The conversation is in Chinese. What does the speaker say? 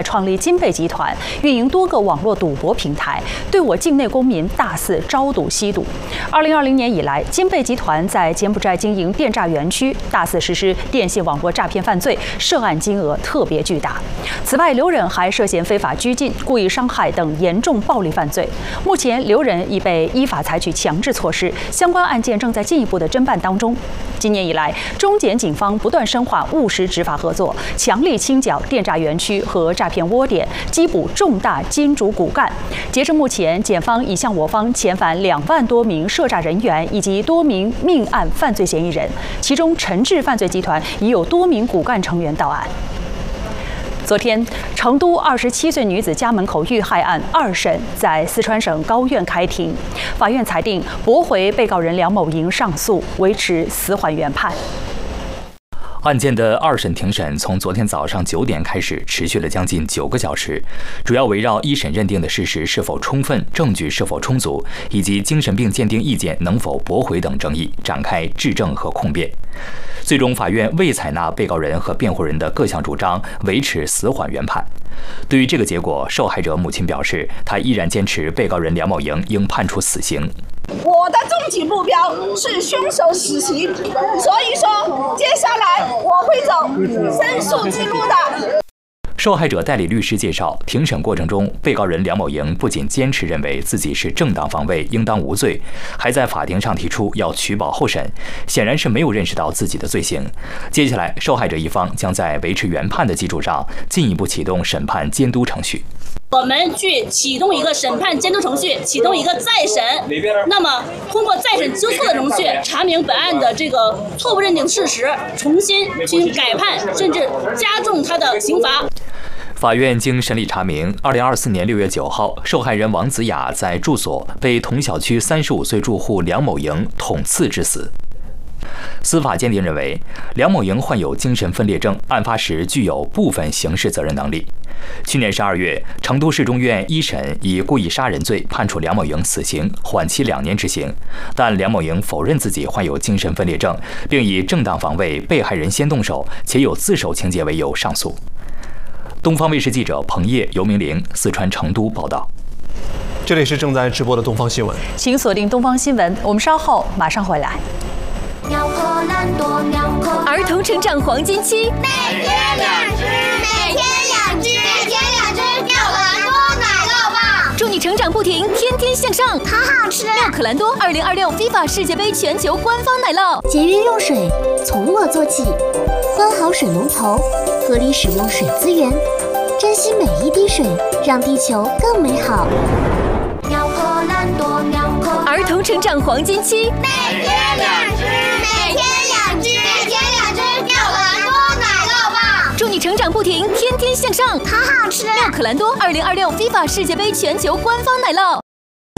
创立金贝集团，运营多个网络赌博平台，对我境内公民大肆招赌吸赌。2020年以来，金贝集团在柬埔寨经营电诈园区，大肆实施电信网络诈骗犯罪，涉案金额特别巨大。此外，刘忍还涉嫌非法拘禁、故意伤害等严重暴力犯罪。目前，刘忍已被依法采取强制措施，相关案件正在进一步的侦办当中。今年以来，中检警方不断深化务实执法合作，强力清剿电诈园区和诈骗窝点，缉捕重大金主骨干。截至目前，检方已向我方遣返2万多名涉诈人员以及多名命案犯罪嫌疑人，其中陈志犯罪集团已有多名骨干成员到案。昨天，成都27岁女子家门口遇害案2审在四川省高院开庭，法院裁定驳回被告人梁某莹上诉，维持死缓原判。 案件的2审庭审从昨天早上9点开始，持续了将近9个小时，主要围绕1审认定的事实是否充分、证据是否充足，以及精神病鉴定意见能否驳回等争议展开质证和控辩。最终，法院未采纳被告人和辩护人的各项主张，维持死缓原判。对于这个结果，受害者母亲表示，她依然坚持被告人梁某莹应判处死刑。 我的终极目标是凶手死刑，所以说接下来我会走申诉之路的。 受害者代理律师介绍，庭审过程中，被告人梁某莹不仅坚持认为自己是正当防卫，应当无罪，还在法庭上提出要取保候审，显然是没有认识到自己的罪行。接下来，受害者一方将在维持原判的基础上，进一步启动审判监督程序。 我们去启动一个审判监督程序，启动一个再审。那么，通过再审纠错的程序，查明本案的这个错误认定事实，重新进行改判，甚至加重他的刑罚。 法院经审理查明，2024年6月9号，受害人王子雅在住所被同小区35岁住户梁某莹捅刺致死。司法鉴定认为，梁某莹患有精神分裂症，案发时具有部分刑事责任能力。去年12月，成都市中院1审以故意杀人罪判处梁某莹死刑，缓期2年执行。但梁某莹否认自己患有精神分裂症，并以正当防卫、被害人先动手且有自首情节为由上诉。东方卫视记者彭烨、尤明玲，四川成都报道。 这里是正在直播的东方新闻， 请锁定东方新闻，我们稍后马上回来。 儿童成长黄金期， 每天2只，每天2只，每天2只妙可蓝多奶酪棒， 祝你成长不停，天天向上， 好好吃。 妙可蓝多2026 FIFA 世界杯全球官方奶酪。 节约用水，从我做起，关好水龙头，合理使用水资源，珍惜每一滴水，让地球更美好。 妙可蓝多，妙可蓝多。 儿童成长黄金期， 每天2只，每天2只，每天2只妙可蓝多奶酪棒， 祝你成长不停，天天向上， 好好吃。 妙可蓝多2026 FIFA 世界杯全球官方奶酪。